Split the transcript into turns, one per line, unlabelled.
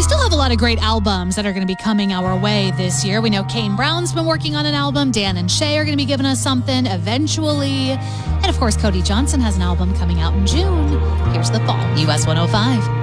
we still have a lot of great albums that are going to be coming our way this year. We know Kane Brown's been working on an album. Dan and Shay are going to be giving us something eventually. And of course, Cody Johnson has an album coming out in June. Here's The Fall, US 105.